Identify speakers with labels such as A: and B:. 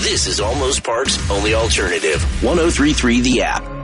A: This is Almost Parks' only alternative. 103.3 The App.